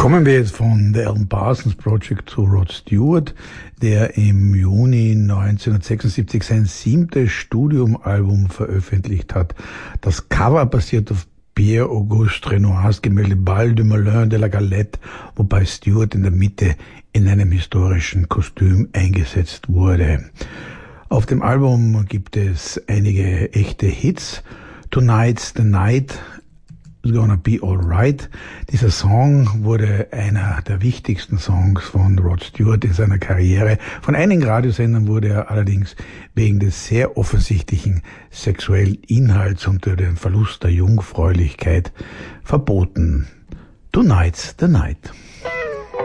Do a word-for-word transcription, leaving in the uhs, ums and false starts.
Kommen wir jetzt von The Alan Parsons Project zu Rod Stewart, der im Juni neunzehnhundertsechsundsiebzig sein siebtes Studioalbum veröffentlicht hat. Das Cover basiert auf Pierre-Auguste Renoirs Gemälde Bal de Melun de la Galette, wobei Stewart in der Mitte in einem historischen Kostüm eingesetzt wurde. Auf dem Album gibt es einige echte Hits. Tonight's the Night, It's Gonna Be Alright. Dieser Song wurde einer der wichtigsten Songs von Rod Stewart in seiner Karriere. Von einigen Radiosendern wurde er allerdings wegen des sehr offensichtlichen sexuellen Inhalts und dem Verlust der Jungfräulichkeit verboten. Tonight's the Night.